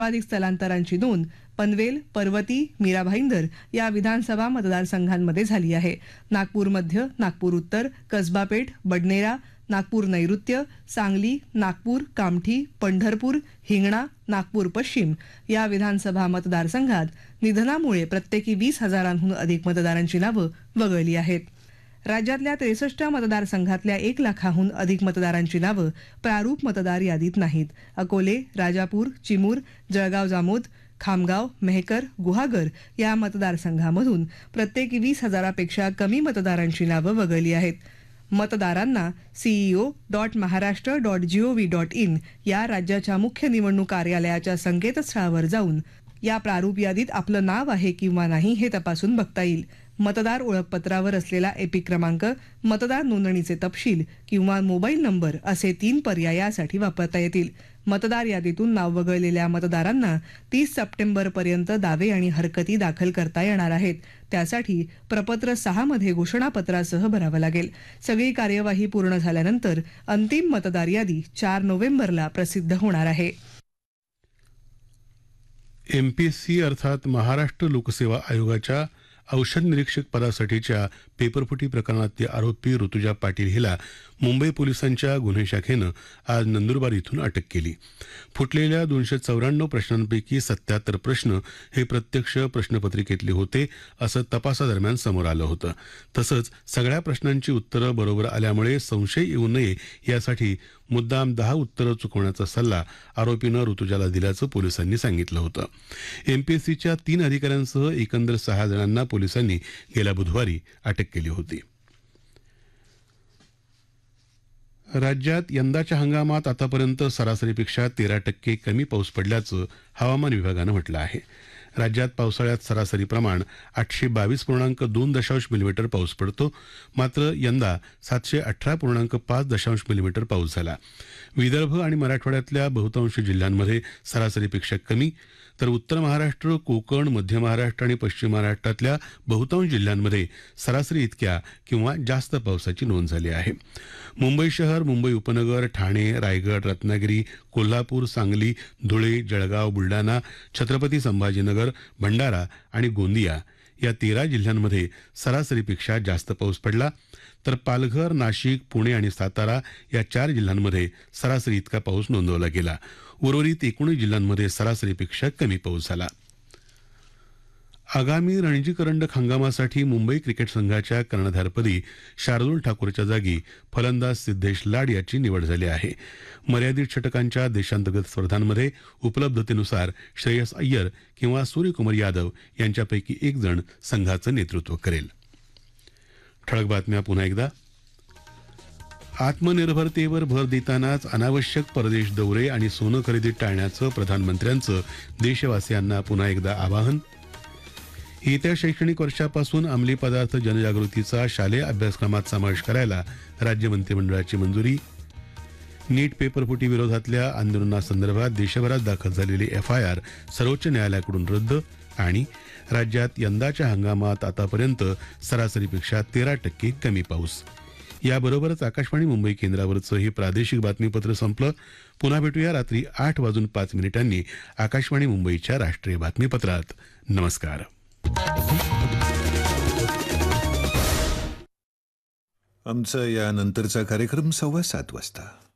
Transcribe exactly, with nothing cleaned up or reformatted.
सर्वाधिक स्थलांतरांची नोंद पनवेल, पर्वती, मीरा भाईंदर या विधानसभा मतदारसंघांमध्ये झाली आहे. नागपूर मध्य, नागपूर उत्तर, कसबापेठ, बडनेरा, नागपूर नैऋत्य, सांगली, नागपूर, कामठी, पंढरपूर, हिंगणा, नागपूर पश्चिम या विधानसभा मतदारसंघात निधनामुळे प्रत्येकी वीस हजारांहून अधिक मतदारांची नावं वगळली आहेत. राज्यातल्या त्रेसष्ट मतदारसंघातल्या एक लाखाहून अधिक मतदारांची नावं प्रारूप मतदार यादीत नाहीत. अकोले, राजापूर, चिमूर, जळगाव जामोद, खामगाव, मेहकर, गुहागर या मतदारसंघामधून प्रत्येकी वीस हजारापेक्षा कमी मतदारांची नावं वगळली आहेत. मतदारांना CEO dot Maharashtra dot G O V dot in या राज्याच्या मुख्य निवडणूक कार्यालयाच्या संकेतस्थळावर जाऊन या प्रारूप यादीत आपलं नाव आहे किंवा नाही हे तपासून बघता येईल. मतदार ओळखपत्रावर असलेला एपिक क्रमांक, मतदार नोंदणीचे तपशील किंवा मोबाईल नंबर असे तीन पर्याय यासाठी वापरता येतील. मतदार यादीतून नाव वगळलेल्या मतदारांना तीस सप्टेंबर पर्यंत दावे आणि हरकती दाखल करता येणार आहेत. त्यासाठी प्रपत्र सहा मध्ये घोषणापत्रासह भरावं लागेल. सगळी कार्यवाही पूर्ण झाल्यानंतर अंतिम मतदार यादी चार नोव्हेंबरला प्रसिद्ध होणार आहे. एमपीएससी अर्थात महाराष्ट्र लोकसेवा आयोगाच्या औषध निरीक्षक पदासाठीच्या पेपरफुटी प्रकरणातली आरोपी ऋतुजा पाटील हिला मुंबई पोलिसांच्या गुन्हे शाखेनं आज नंदुरबार इथून अटक केली. फुटलेल्या दोनशे चौऱ्याण्णव प्रश्नांपैकी सत्याहत्तर प्रश्न हे प्रत्यक्ष प्रश्नपत्रिकेतले होते असं तपासादरम्यान समोर आलं होतं. तसंच सगळ्या प्रश्नांची उत्तरं बरोबर आल्यामुळे संशय येऊ नये यासाठी मुद्दाम दहा उत्तरं चुकवण्याचा सल्ला आरोपीनं ऋतुजाला दिल्याचं पोलिसांनी सांगितलं होतं. एमपीएससीच्या तीन अधिकाऱ्यांसह एकंदर सहा जणांना पोलिसांनी गेल्या बुधवारी अटक केली होती. राज्यात यंदाच्या हंगामात आतापर्यंत सरासरीपेक्षा तेरा टक्के कमी पाऊस पडल्याचं हवामान विभागानं म्हटलं आहे. राज्यात पावसाळ्यात सरासरी प्रमाण आठशे बावीस पूर्णांक दोन दशांश मिलीमीटर पाऊस पडतो. मात्र यंदा सातशे अठरा पूर्णांक पाच दशांश मिलीमीटर पाऊस झाला. विदर्भ आणि मराठवाड्यातल्या बहुतांश जिल्ह्यांमध्ये सरासरीपेक्षा कमी, तर उत्तर महाराष्ट्र, कोकण, मध्य महाराष्ट्र आणि पश्चिम महाराष्ट्रातल्या बहुतांश जिल्ह्यांमध्ये सरासरी इतक्या किंवा जास्त पावसाची नोंद झाली आहे. मुंबई शहर, मुंबई उपनगर, ठाणे, रायगड, रत्नागिरी, कोल्हापूर, सांगली, धुळे, जळगाव, बुलढाणा, छत्रपती संभाजीनगर, भंडारा आणि गोंदिया या तेरा जिल्ह्यांमध्ये सरासरीपेक्षा जास्त पाऊस पडला. तर पालघर, नाशिक, पुणे आणि सातारा या चार जिल्ह्यांमध्ये सरासरी इतका पाऊस नोंदवला गेला. उर्वरित एकोणीस जिल्ह्यांमध्ये सरासरीपेक्षा कमी पाऊस झाला. आगामी रणजी करंडक हंगामासाठी मुंबई क्रिकेट संघाच्या कर्णधारपदी शार्दूल ठाकूरच्या जागी फलंदाज सिद्धेश लाड याची निवड झाली आहे. मर्यादित षटकांच्या देशांतर्गत स्पर्धांमध्ये उपलब्धतेनुसार श्रेयस अय्यर किंवा सूर्यकुमार यादव यांच्यापैकी एक जण संघाचं नेतृत्व करेल. ठळक बातम्या पुन्हा एकदा. आत्मनिर्भरतेवर भर देतानाच अनावश्यक परदेश दौरे आणि सोनं खरेदी टाळण्याचं प्रधानमंत्र्यांचं देशवासियांना पुन्हा एकदा आवाहन. येत्या शैक्षणिक वर्षापासून अंमली पदार्थ जनजागृतीचा शालेय अभ्यासक्रमात समावेश करायला राज्य मंत्रिमंडळाची मंजुरी. नीट पेपरफुटी विरोधातल्या आंदोलनासंदर्भात देशभरात दाखल झालेली एफ आय आर सर्वोच्च न्यायालयाकडून रद्द. आणि राज्यात यंदाच्या हंगामात आतापर्यंत सरासरीपेक्षा तेरा टक्के कमी पाऊस. याबरोबरच आकाशवाणी मुंबई केंद्रावरचं हे प्रादेशिक बातमीपत्र संपलं. पुन्हा भेटूया रात्री आठ वाजून पाच मिनिटांनी आकाशवाणी मुंबईच्या राष्ट्रीय बातमीपत्रात. नमस्कार. आमचा यानंतरचा कार्यक्रम सव्वा सात वाजता.